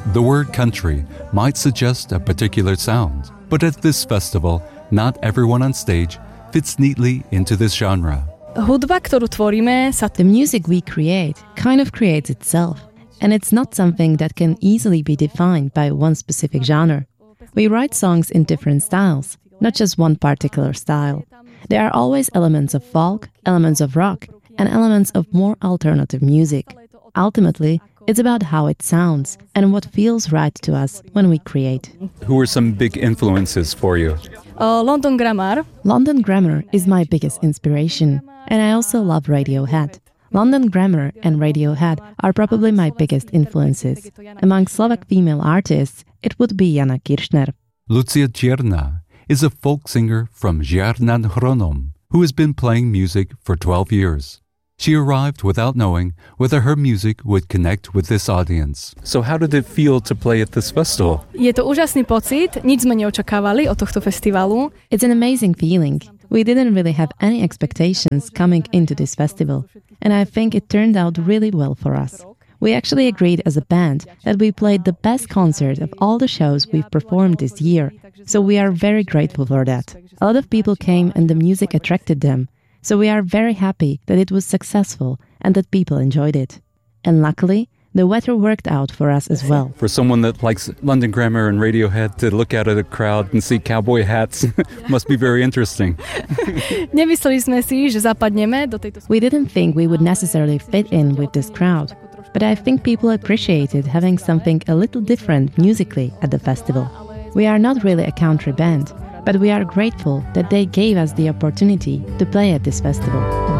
The word country might suggest a particular sound, but at this festival, not everyone on stage fits neatly into this genre. Hudba, ktorú tvoríme, The music we create kind of creates itself, and it's not something that can easily be defined by one specific genre. We write songs in different styles, not just one particular style. There are always elements of folk, elements of rock, and elements of more alternative music. Ultimately, it's about how it sounds and what feels right to us when we create. Who are some big influences for you? London Grammar. London Grammar is my biggest inspiration, and I also love Radiohead. London Grammar and Radiohead are probably my biggest influences. Among Slovak female artists, it would be Jana Kiršner. Lucia Čierna is a folk singer from Žiaran Hronom who has been playing music for 12 years. She arrived without knowing whether her music would connect with this audience. So how did it feel to play at this festival? Je to úžasný pocit, nič sme neočakávali od tohto festivalu. It's an amazing feeling. We didn't really have any expectations coming into this festival, and I think it turned out really well for us. We actually agreed as a band that we played the best concert of all the shows we've performed this year, so we are very grateful for that. A lot of people came and the music attracted them. So we are very happy that it was successful and that people enjoyed it. And luckily, the weather worked out for us as well. For someone that likes London Grammar and Radiohead to look out at a crowd and see cowboy hats must be very interesting. Nemysleli sme si, že zapadneme do tejto... We didn't think we would necessarily fit in with this crowd, but I think people appreciated having something a little different musically at the festival. We are not really a country band, but we are grateful that they gave us the opportunity to play at this festival.